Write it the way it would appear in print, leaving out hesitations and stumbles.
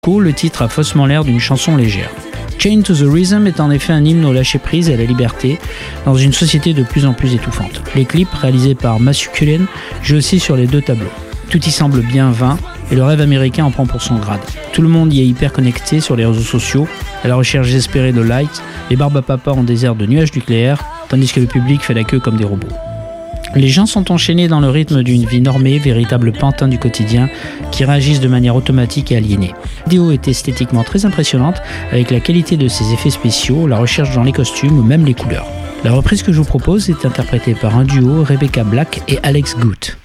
Le titre a faussement l'air d'une chanson légère. Chained to the Rhythm est en effet un hymne au lâcher-prise et à la liberté dans une société de plus en plus étouffante. Les clips réalisés par Matthew Cullen jouent aussi sur les deux tableaux. Tout y semble bien vain et le rêve américain en prend pour son grade. Tout le monde y est hyper connecté sur les réseaux sociaux, à la recherche désespérée de likes, les barbes à papa en désert de nuages nucléaires, tandis que le public fait la queue comme des robots. Les gens sont enchaînés dans le rythme d'une vie normée, véritable pantin du quotidien, qui réagissent de manière automatique et aliénée. La vidéo est esthétiquement très impressionnante, avec la qualité de ses effets spéciaux, la recherche dans les costumes ou même les couleurs. La reprise que je vous propose est interprétée par un duo, Rebecca Black et Alex Good.